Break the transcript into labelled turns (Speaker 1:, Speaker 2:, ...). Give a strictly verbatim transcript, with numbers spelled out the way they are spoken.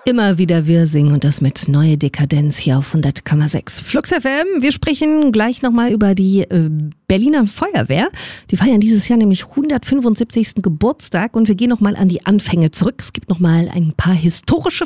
Speaker 1: Immer wieder wir singen und das mit Neue Dekadenz hier auf hundert Komma sechs Flux F M. Wir sprechen gleich nochmal über die äh, Berliner Feuerwehr. Die feiern dieses Jahr nämlich hundertfünfundsiebzigsten Geburtstag und wir gehen nochmal an die Anfänge zurück. Es gibt nochmal ein paar historische